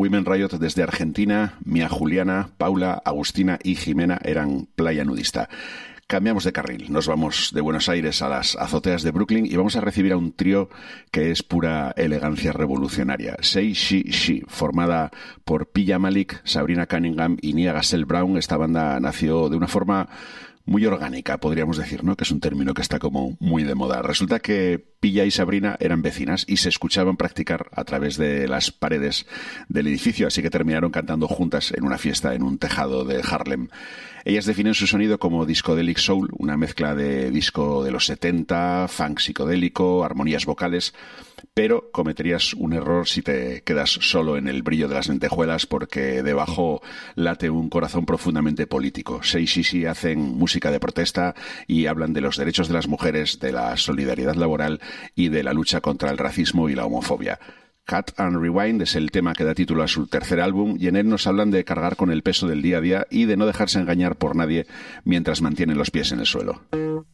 Women Riot desde Argentina. Mía Juliana, Paula, Agustina y Jimena eran Playa Nudista. Cambiamos de carril, nos vamos de Buenos Aires a las azoteas de Brooklyn y vamos a recibir a un trío que es pura elegancia revolucionaria. Say She She, formada por Pilla Malik, Sabrina Cunningham y Nia Gassel Brown. Esta banda nació de una forma muy orgánica, podríamos decir, ¿no? Que es un término que está como muy de moda. Resulta que Pilla y Sabrina eran vecinas y se escuchaban practicar a través de las paredes del edificio, así que terminaron cantando juntas en una fiesta en un tejado de Harlem. Ellas definen su sonido como discodelic soul, una mezcla de disco de los 70, funk psicodélico, armonías vocales, pero cometerías un error si te quedas solo en el brillo de las lentejuelas, porque debajo late un corazón profundamente político. Say She She hacen música de protesta y hablan de los derechos de las mujeres, de la solidaridad laboral y de la lucha contra el racismo y la homofobia. Cut and Rewind es el tema que da título a su tercer álbum y en él nos hablan de cargar con el peso del día a día y de no dejarse engañar por nadie mientras mantienen los pies en el suelo.